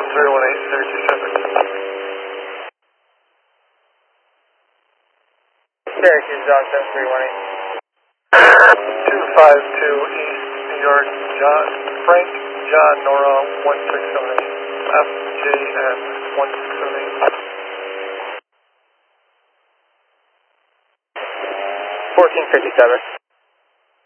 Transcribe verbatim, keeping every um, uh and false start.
seven three one eight, Syracuse traffic. Syracuse, John seven three one eight. two five two East New York, John, Frank, John, Nora, one six seven eight. F J N, one six seven eight. fourteen fifty-seven.